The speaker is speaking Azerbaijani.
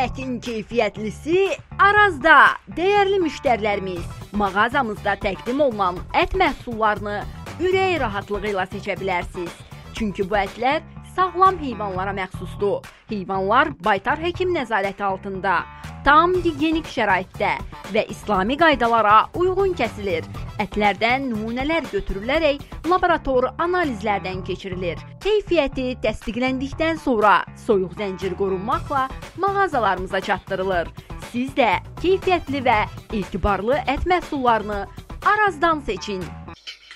Ətin keyfiyyətlisi Arazda. Dəyərli müştərilərimiz, mağazamızda təqdim olunan ət məhsullarını ürək rahatlığı ilə seçə bilərsiniz. Çünki bu ətlər sağlam heyvanlara məxsusdur. Heyvanlar baytar həkim nəzarəti altında, tam gigiyenik şəraitdə və İslami qaydalara uyğun kəsilir. Ətlərdən nümunələr götürülərək laborator analizlərdən keçirilir. Keyfiyyəti təsdiqləndikdən sonra soyuq zəncir qorunmaqla mağazalarımıza çatdırılır. Siz də keyfiyyətli və etibarlı ət məhsullarını Arazdan seçin.